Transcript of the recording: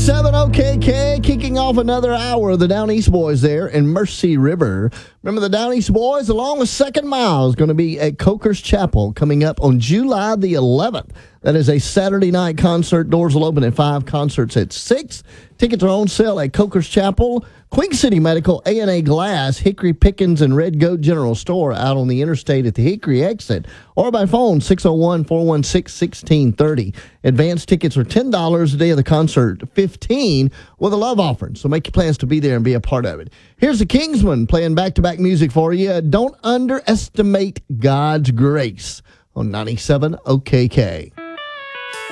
97 OKK, kicking off another hour of the Down East Boys there in Mercy River. Remember, the Down East Boys, along with Second Mile, is going to be at Coker's Chapel coming up on July the 11th. That is a Saturday night concert. Doors will open at 5, concerts at 6. Tickets are on sale at Coker's Chapel, Queen City Medical, A&A Glass, Hickory Pickens, and Red Goat General Store out on the interstate at the Hickory exit, or by phone 601-416-1630. Advance tickets are $10 the day of the concert, $15 with a love offering. So make your plans to be there and be a part of it. Here's the Kingsmen playing back-to-back music for you. Don't underestimate God's grace on 97 OKK.